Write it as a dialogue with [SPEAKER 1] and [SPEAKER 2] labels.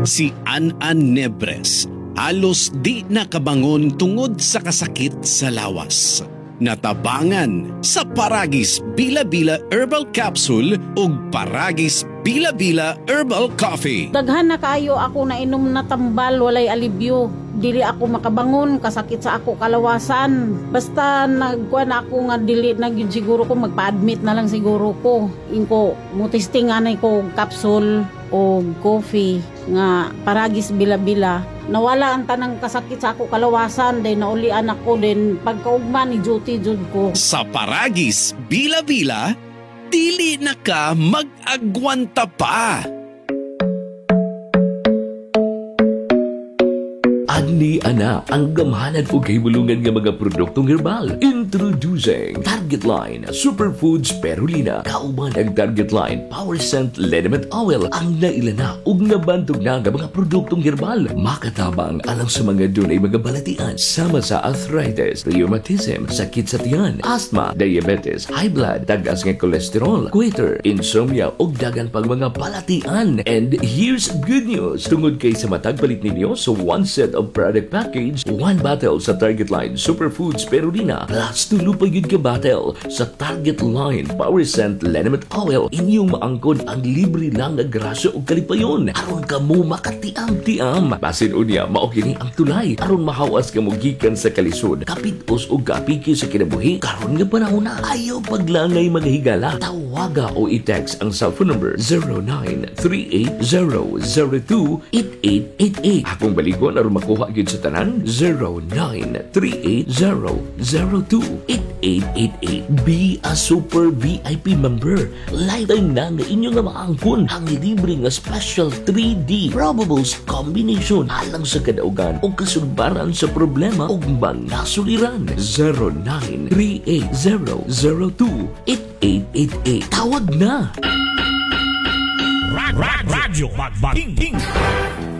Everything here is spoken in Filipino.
[SPEAKER 1] Si An-An Nebres halos di nakabangon tungod sa kasakit sa lawas. Natabangan sa Paragis Bila-Bila Herbal Capsule ug Paragis Bila-Bila Herbal Coffee.
[SPEAKER 2] Daghan na kaayo ako na inom na tambal, walay alibyo. Dili ako makabangon, kasakit sa ako kalawasan. Basta nagkuha na ako nga dili na gyud siguro ko, magpa-admit na lang siguro ko. Inko mutisting anay ko capsule o coffee nga Paragis Bila-Bila. Nawala ang tanang kasakit sa ako kalawasan, then naulian ako, then pagkaugma ni duty jud ko.
[SPEAKER 1] Sa Paragis Bila-Bila, dili na ka mag-agwanta pa.
[SPEAKER 3] Ani ana ang gamhanan o kahibulungan nga mga produktong herbal. Introducing Target Line Superfoods Spirulina. Kauban ang Target Line Power Scent Liniment Oil. Ang nailana ug nabantog na nga mga produktong herbal. Makatabang alang sa mga dunay mga balatian sama sa arthritis, rheumatism, sakit sa tiyan, asthma, diabetes, high blood, tagas nga cholesterol, goiter, insomnia ug dagan pang mga balatian. And here's good news. Tungod kay sa matagpalit ninyo sa one set of product package, one bottle sa Target Line Superfoods Spirulina plus tulo pa yun ka bottle sa Target Line Power Scent Liniment Oil. Inyong maangkon ang libre lang na grasya o kalipayon aron ka mo makatiam-tiam. Basin unya mao kini ang tulay aron mahawas ka mo gikan sa kalisod, kapitos o kapiki sa kinabuhi. Karon nga panahon na ayaw paglangay mga higala. Tawaga o i-text ang cellphone number 0938-002-8888. Akong balikon aron makuha gyud sa tanan 0938-002-8888. Be a super VIP member. Lifetime na nga inyo nga maangkon ang libre nga special 3D probables combination alang sa kadaugan o kasulbaran sa problema o mga suliran. 0938-002-8888. Tawag na!
[SPEAKER 4] Radyo Magbating